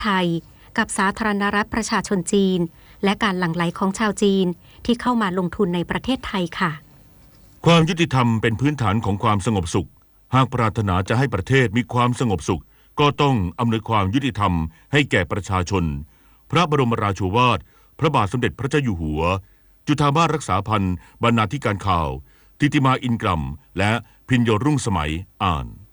ไทยกับสาธารณรัฐประชาชนจีนและการหลั่งไหลของชาวจีนที่เข้ามาลงทุนในประเทศไทยค่ะความยุติธรรมเป็นพื้นฐานของความสงบสุขหากปรารถนาจะให้ประเทศมีความสงบสุขก็ต้องอำนวยความยุติธรรมให้แก่ประชาชนพระบรมราโชวาทพระบาทสมเด็จพระเจ้าอยู่หัวจุฑามาสรักษาพันธ์บรรณาธิการข่าวทิติมาอินกรัมและพิญโยรุ่งสมัยอ่าน